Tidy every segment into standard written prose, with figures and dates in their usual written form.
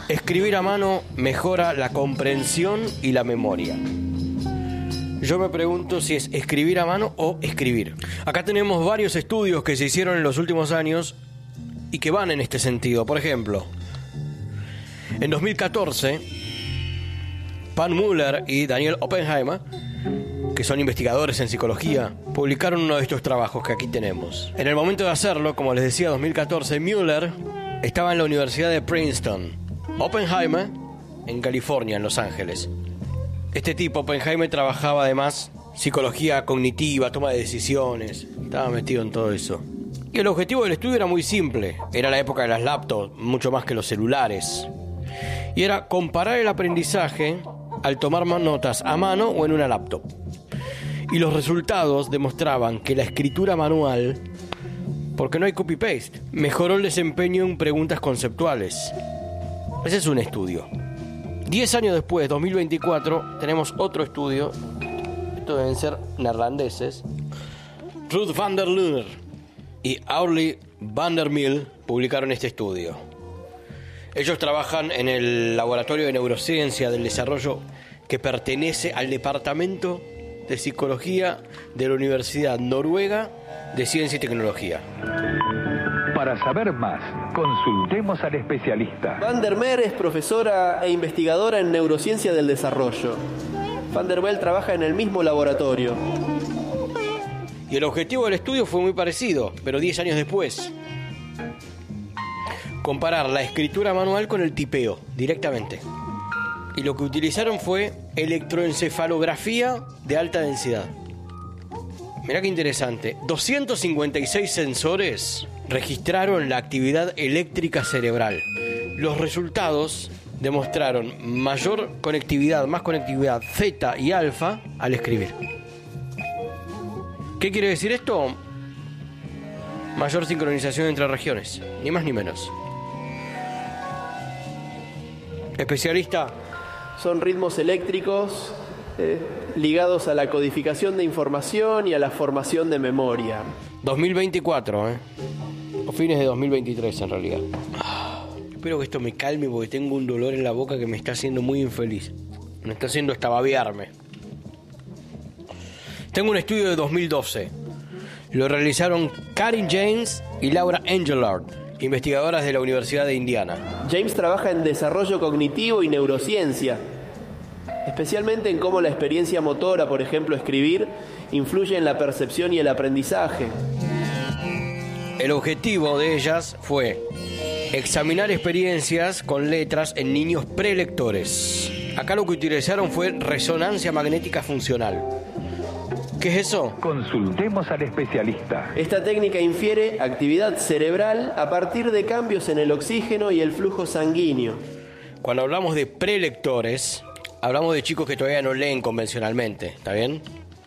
Escribir a mano mejora la comprensión y la memoria. Yo me pregunto si es escribir a mano o escribir. Acá tenemos varios estudios que se hicieron en los últimos años y que van en este sentido. Por ejemplo, en 2014, Pan Müller y Daniel Oppenheimer, que son investigadores en psicología, publicaron uno de estos trabajos que aquí tenemos. En el momento de hacerlo, como les decía, 2014, Müller estaba en la Universidad de Princeton, Oppenheimer en California, en Los Ángeles. Este tipo, Oppenheimer, trabajaba además psicología cognitiva, toma de decisiones, estaba metido en todo eso. Y el objetivo del estudio era muy simple, era la época de las laptops, mucho más que los celulares. Y era comparar el aprendizaje al tomar notas a mano o en una laptop. Y los resultados demostraban que la escritura manual, porque no hay copy-paste, mejoró el desempeño en preguntas conceptuales. Ese es un estudio. 10 años después, 2024, tenemos otro estudio. Estos deben ser neerlandeses. Ruud van der Lunder y Aurlie van der Mil publicaron este estudio. Ellos trabajan en el Laboratorio de Neurociencia del Desarrollo que pertenece al Departamento de Psicología de la Universidad Noruega de Ciencia y Tecnología. Para saber más, consultemos al especialista. Van der Meer es profesora e investigadora en neurociencia del desarrollo. Van der Bel trabaja en el mismo laboratorio. Y el objetivo del estudio fue muy parecido, pero 10 años después. Comparar la escritura manual con el tipeo, directamente. Y lo que utilizaron fue electroencefalografía de alta densidad. Mirá qué interesante. 256 sensores registraron la actividad eléctrica cerebral. Los resultados demostraron mayor conectividad, más conectividad zeta y alfa al escribir. ¿Qué quiere decir esto? Mayor sincronización entre regiones, ni más ni menos. Especialista. Son ritmos eléctricos ligados a la codificación de información y a la formación de memoria. 2024, o fines de 2023 en realidad. Espero que esto me calme porque tengo un dolor en la boca que me está haciendo muy infeliz. Me está haciendo hasta babearme. Tengo un estudio de 2012. Lo realizaron Karin James y Laura Engelard, investigadoras de la Universidad de Indiana. James trabaja en desarrollo cognitivo y neurociencia, especialmente en cómo la experiencia motora, por ejemplo escribir, influye en la percepción y el aprendizaje. El objetivo de ellas fue examinar experiencias con letras en niños prelectores. Acá lo que utilizaron fue resonancia magnética funcional. ¿Qué es eso? Consultemos al especialista. Esta técnica infiere actividad cerebral a partir de cambios en el oxígeno y el flujo sanguíneo. Cuando hablamos de prelectores, hablamos de chicos que todavía no leen convencionalmente, ¿está bien?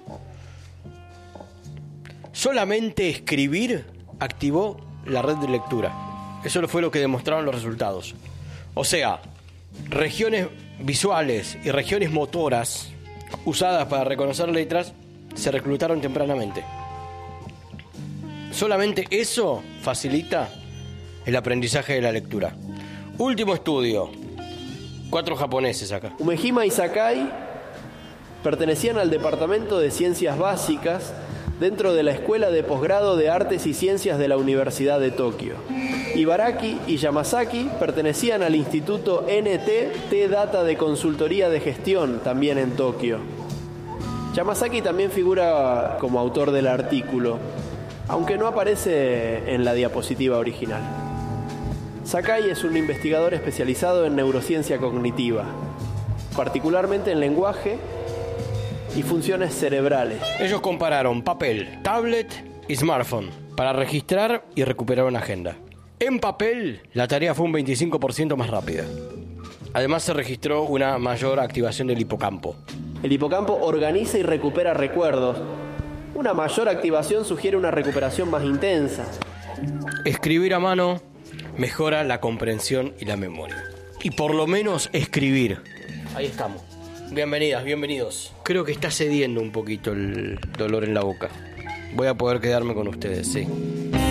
Solamente escribir activó la red de lectura. Eso fue lo que demostraron los resultados. O sea, regiones visuales y regiones motoras usadas para reconocer letras se reclutaron tempranamente. Solamente eso facilita el aprendizaje de la lectura. Último estudio. 4 japoneses acá. Umehima y Sakai pertenecían al Departamento de Ciencias Básicas dentro de la Escuela de Posgrado de Artes y Ciencias de la Universidad de Tokio. Ibaraki y Yamazaki pertenecían al Instituto NT T-Data de Consultoría de Gestión, también en Tokio. Yamazaki también figura como autor del artículo, aunque no aparece en la diapositiva original. Sakai es un investigador especializado en neurociencia cognitiva, particularmente en lenguaje y funciones cerebrales. Ellos compararon papel, tablet y smartphone para registrar y recuperar una agenda. En papel, la tarea fue un 25% más rápida. Además, se registró una mayor activación del hipocampo. El hipocampo organiza y recupera recuerdos. Una mayor activación sugiere una recuperación más intensa. Escribir a mano mejora la comprensión y la memoria. Y por lo menos escribir. Ahí estamos. Bienvenidas, bienvenidos. Creo que está cediendo un poquito el dolor en la boca. Voy a poder quedarme con ustedes, sí.